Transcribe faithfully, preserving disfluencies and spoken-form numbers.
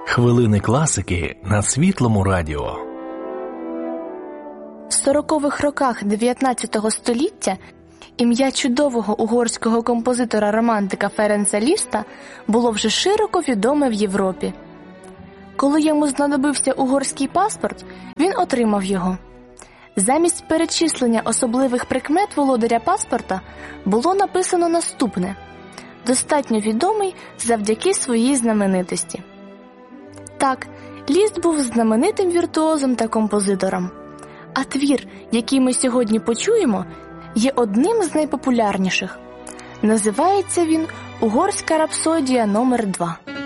Хвилини класики на Світлому радіо. В сорокових роках дев'ятнадцятого століття ім'я чудового угорського композитора-романтика Ференца Ліста було вже широко відоме в Європі. Коли йому знадобився угорський паспорт, він отримав його. Замість перечислення особливих прикмет володаря паспорта було написано наступне: достатньо відомий завдяки своїй знаменитості. Так, Ліст був знаменитим віртуозом та композитором. А твір, який ми сьогодні почуємо, є одним з найпопулярніших. Називається він «Угорська рапсодія номер два».